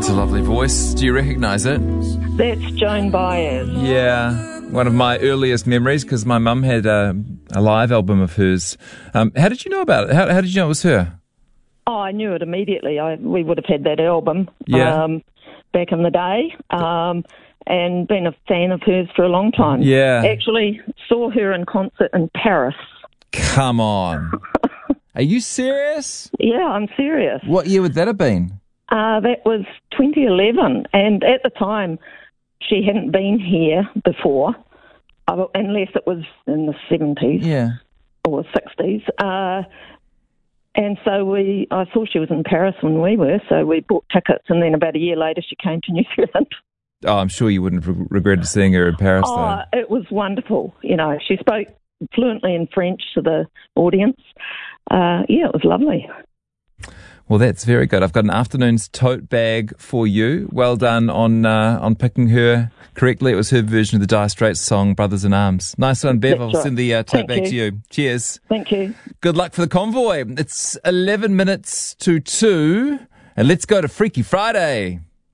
a lovely voice. Do you recognise it? That's Joan Baez. Yeah, one of my earliest memories because my mum had a live album of hers. How did you know about it? How did you know it was her? Oh, I knew it immediately. We would have had that album back in the day and been a fan of hers for a long time. Yeah. Actually saw her in concert in Paris. Come on. Are you serious? Yeah, I'm serious. What year would that have been? That was 2011, and at the time, she hadn't been here before, unless it was in the 70s or 60s. And so I saw she was in Paris when we were, so we bought tickets, and then about a year later she came to New Zealand. Oh, I'm sure you wouldn't have regretted seeing her in Paris, though. Oh, it was wonderful. You know, she spoke fluently in French to the audience. It was lovely. Well, that's very good. I've got an afternoon's tote bag for you. Well done on picking her correctly. It was her version of the Dire Straits song "Brothers in Arms." Nice one, Bev. I'll send the tote bag to you. Cheers. Thank you. Good luck for the convoy. It's 11 minutes to 2, and let's go to Freaky Friday.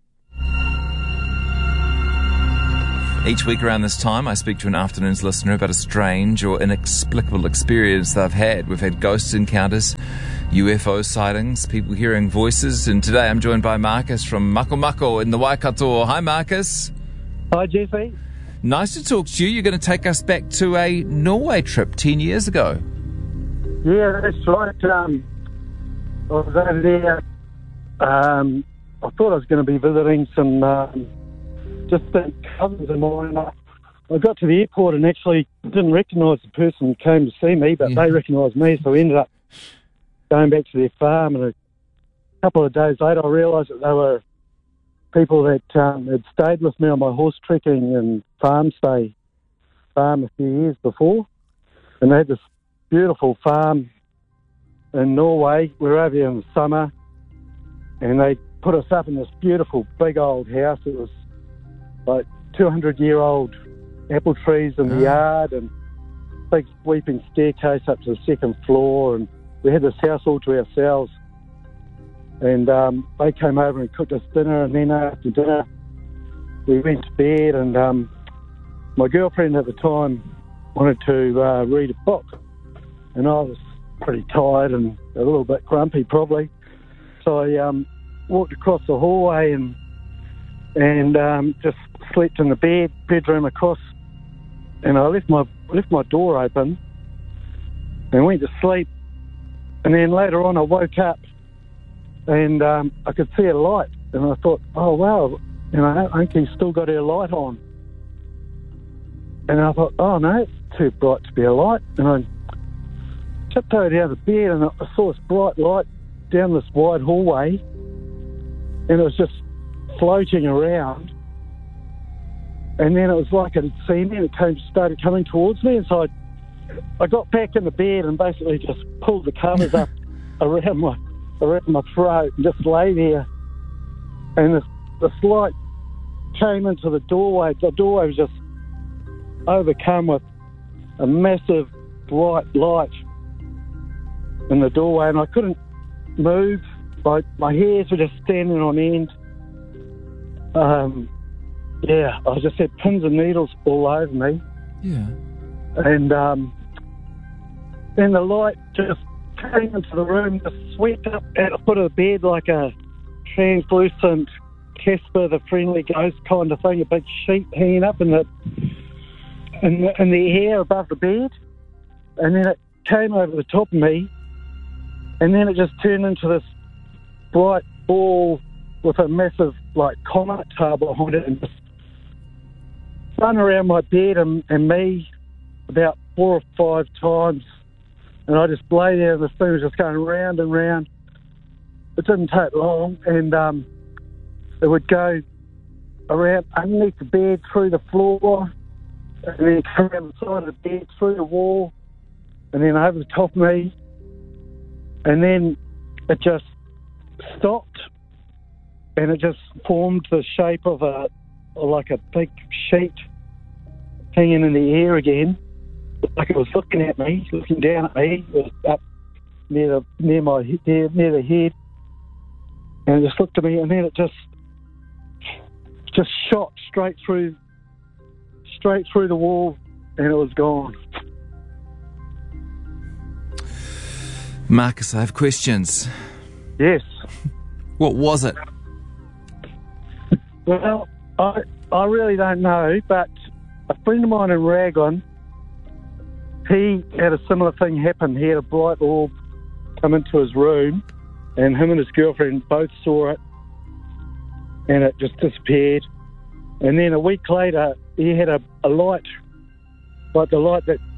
Each week around this time, I speak to an afternoon's listener about a strange or inexplicable experience they've had. We've had ghost encounters, UFO sightings, people hearing voices, and today I'm joined by Marcus from Mako Mako in the Waikato. Hi, Marcus. Hi, Jeffy. Nice to talk to you. You're going to take us back to a Norway trip 10 years ago. Yeah, that's right. I was over there. I thought I was going to be visiting some distant cousins of mine. I got to the airport and actually didn't recognise the person who came to see me, but they recognised me, so we ended up going back to their farm. And a couple of days later, I realised that they were people that had stayed with me on my horse trekking and farm a few years before. And they had this beautiful farm in Norway. We were over there in the summer, and they put us up in this beautiful big old house. It was like 200-year-old apple trees in the yard and big sweeping staircase up to the second floor, and we had this house all to ourselves. And they came over and cooked us dinner, and then after dinner we went to bed, and my girlfriend at the time wanted to read a book, and I was pretty tired and a little bit grumpy probably, so I walked across the hallway and just slept in the bedroom across, and I left my door open and went to sleep. And then later on I woke up and I could see a light, and I thought, oh wow, Uncie's still got her light on. And I thought, oh no, it's too bright to be a light. And I tiptoed out of the bed and I saw this bright light down this wide hallway, and it was just floating around. And then it was like it had seen me, and it started coming towards me, and so I got back in the bed and basically just pulled the covers up around my throat and just lay there. And this light came into the doorway. The doorway was just overcome with a massive bright light in the doorway, and I couldn't move. My hairs were just standing on end. I just had pins and needles all over me. Yeah. And then the light just came into the room, just swept up at the foot of the bed like a translucent Casper the Friendly Ghost kind of thing, a big sheet hanging up in the air above the bed. And then it came over the top of me, and then it just turned into this bright ball with a massive, like, comet tail behind it, and just spun around my bed and me about 4 or 5 times. And I just lay there, and this thing was just going round and round. It didn't take long, and it would go around underneath the bed, through the floor, and then come around the side of the bed, through the wall, and then over the top of me. And then it just stopped, and it just formed the shape of like a big sheet hanging in the air again, like it was looking at me, looking down at me. It was up near the head, and it just looked at me, and then it just just shot straight through the wall, and it was gone. Marcus, I have questions. Yes. What was it? Well, I really don't know, but a friend of mine in Raglan, he had a similar thing happen. He had a bright orb come into his room, and him and his girlfriend both saw it, and it just disappeared. And then a week later, he had a light, like the light that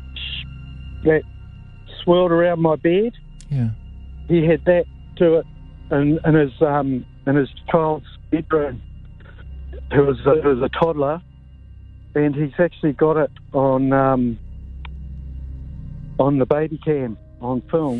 swirled around my bed. Yeah. He had that to it in his child's bedroom, who was a toddler, and he's actually got it on the baby cam on film.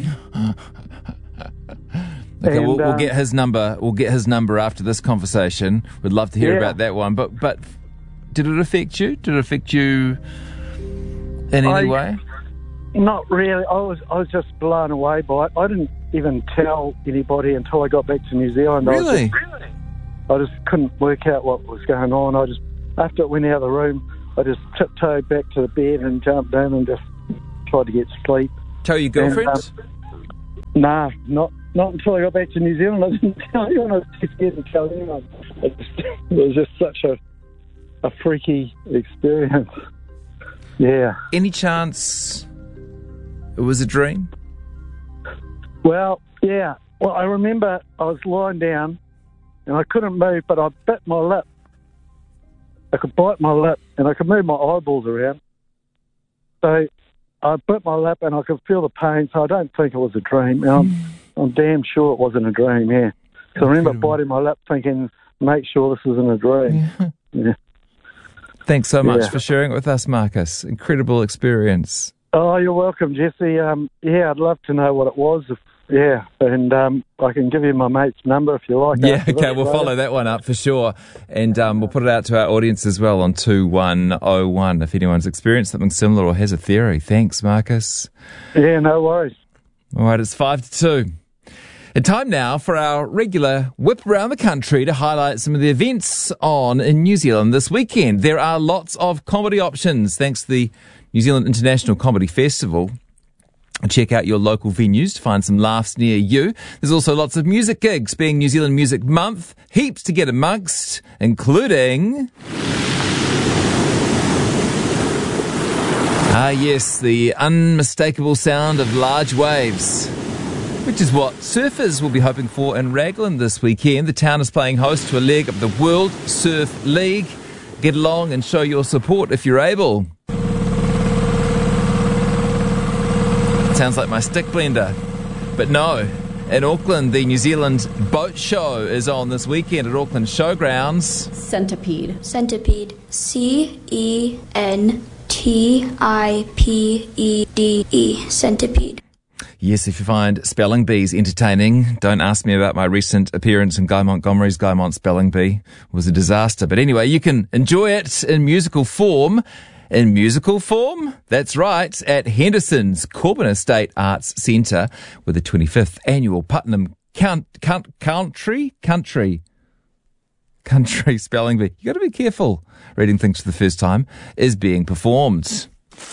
Okay, we'll get his number. We'll get his number after this conversation. We'd love to hear about that one. But did it affect you? Did it affect you in any way? Not really. I was just blown away by it. I didn't even tell anybody until I got back to New Zealand. Really? I just couldn't work out what was going on. After it went out of the room, I just tiptoed back to the bed and jumped in and just tried to get sleep. Tell your girlfriend? Nah, not until I got back to New Zealand. I didn't tell anyone. I was too scared to tell anyone. It was just such a freaky experience. Yeah. Any chance it was a dream? Well, yeah. Well, I remember I was lying down and I couldn't move, but I bit my lip. I could bite my lip and I could move my eyeballs around. So I bit my lip and I could feel the pain, so I don't think it was a dream. And I'm damn sure it wasn't a dream, yeah. So I remember biting my lip thinking, make sure this isn't a dream. Yeah. Thanks so much for sharing it with us, Marcus. Incredible experience. Oh, you're welcome, Jesse. I'd love to know what it was. And I can give you my mate's number if you like. Yeah, okay, we'll follow that one up for sure. And we'll put it out to our audience as well on 2101 if anyone's experienced something similar or has a theory. Thanks, Marcus. Yeah, no worries. All right, it's 5-2. And time now for our regular whip around the country to highlight some of the events on in New Zealand this weekend. There are lots of comedy options thanks to the New Zealand International Comedy Festival. Check out your local venues to find some laughs near you. There's also lots of music gigs, being New Zealand Music Month. Heaps to get amongst, including... yes, the unmistakable sound of large waves, which is what surfers will be hoping for in Raglan this weekend. The town is playing host to a leg of the World Surf League. Get along and show your support if you're able. Sounds like my stick blender. But no, in Auckland, the New Zealand Boat Show is on this weekend at Auckland Showgrounds. Centipede. C-E-N-T-I-P-E-D-E. Centipede. Yes, if you find spelling bees entertaining, don't ask me about my recent appearance in Guy Montgomery's Guy Mont Spelling Bee. It was a disaster. But anyway, you can enjoy it in musical form. In musical form? That's right, at Henderson's Corbin Estate Arts Centre with the 25th annual Putnam Country Spelling Bee. You got to be careful reading things for the first time, is being performed.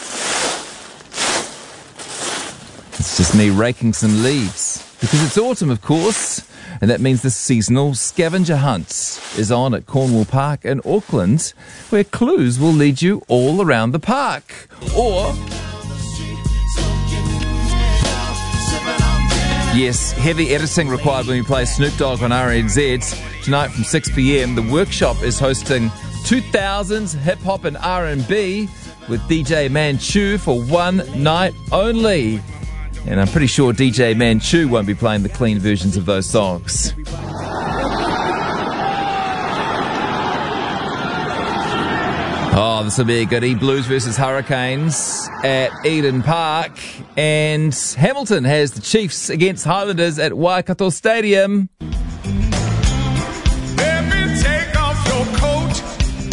It's just me raking some leaves because it's autumn, of course. And that means the seasonal scavenger hunt is on at Cornwall Park in Auckland, where clues will lead you all around the park. Or, yes, heavy editing required when we play Snoop Dogg on RNZ. Tonight from 6 p.m, the workshop is hosting 2000s hip-hop and R&B with DJ Manchu for one night only. And I'm pretty sure DJ Manchu won't be playing the clean versions of those songs. Oh, this will be a goodie. Blues versus Hurricanes at Eden Park. And Hamilton has the Chiefs against Highlanders at Waikato Stadium. Let me take off your coat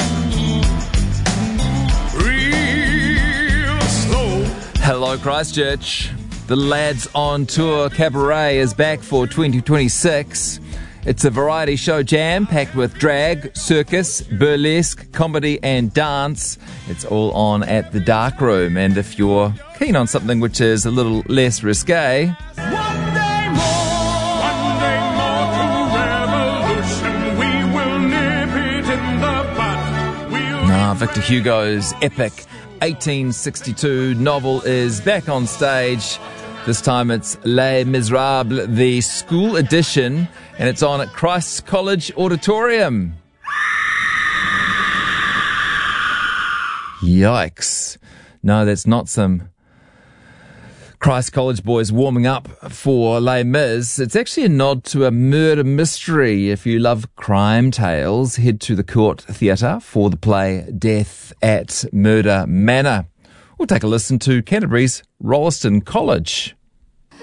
real slow. Hello, Christchurch. The Lads on Tour Cabaret is back for 2026. It's a variety show jam-packed with drag, circus, burlesque, comedy and dance. It's all on at the Dark Room. And if you're keen on something which is a little less risque... One day more to revolution. We will nip it in the bud. Victor Hugo's epic 1862 novel is back on stage. This time it's Les Miserables, the school edition, and it's on at Christ's College Auditorium. Yikes. No, that's not some Christ College boys warming up for Les Mis. It's actually a nod to a murder mystery. If you love crime tales, head to the Court Theatre for the play Death at Murder Manor. We'll take a listen to Canterbury's Rolleston College.